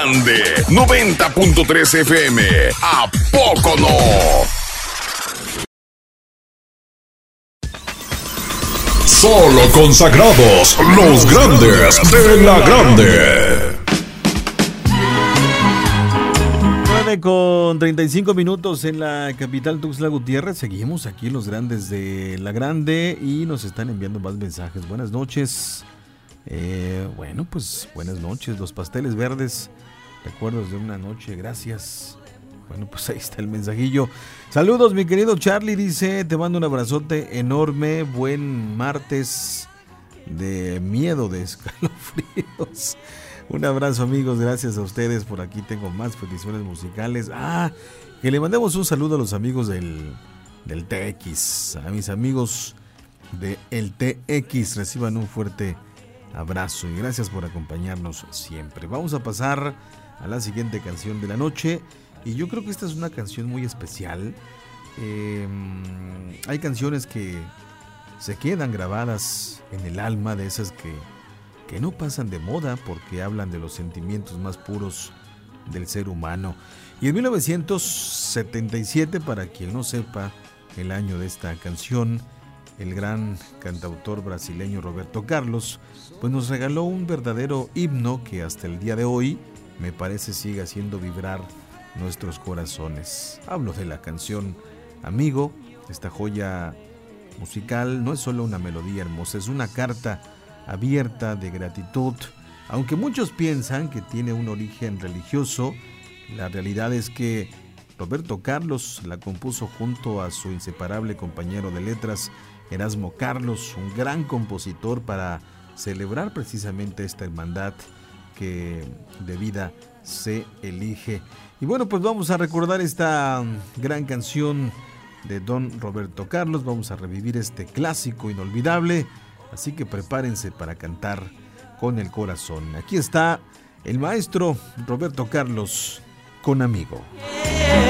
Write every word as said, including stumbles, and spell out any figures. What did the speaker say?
Grande, noventa punto tres F M. ¿A poco no? Solo consagrados, los grandes de la grande. nueve con treinta y cinco minutos en la capital Tuxtla Gutiérrez. Seguimos aquí los grandes de la grande y nos están enviando más mensajes. Buenas noches. Eh, bueno, pues buenas noches. Los pasteles verdes, recuerdos de una noche, gracias. Bueno, pues ahí está el mensajillo. Saludos, mi querido Charlie, dice, te mando un abrazote enorme. Buen martes de miedo, de escalofríos. Un abrazo, amigos, gracias a ustedes. Por aquí tengo más peticiones musicales. Ah, que le mandemos un saludo a los amigos del, del T X. A mis amigos del T X, reciban un fuerte abrazo y gracias por acompañarnos siempre. Vamos a pasar a la siguiente canción de la noche. Y yo creo que esta es una canción muy especial. Eh, hay canciones que se quedan grabadas en el alma, de esas que, que no pasan de moda porque hablan de los sentimientos más puros del ser humano. Y en mil novecientos setenta y siete, para quien no sepa el año de esta canción, el gran cantautor brasileño Roberto Carlos pues nos regaló un verdadero himno que hasta el día de hoy me parece sigue haciendo vibrar nuestros corazones. Hablo de la canción Amigo. Esta joya musical no es solo una melodía hermosa, es una carta abierta de gratitud. Aunque muchos piensan que tiene un origen religioso, la realidad es que Roberto Carlos la compuso junto a su inseparable compañero de letras Erasmo Carlos, un gran compositor, para celebrar precisamente esta hermandad que de vida se elige. Y bueno, pues vamos a recordar esta gran canción de don Roberto Carlos, vamos a revivir este clásico inolvidable, así que prepárense para cantar con el corazón. Aquí está el maestro Roberto Carlos con Amigo.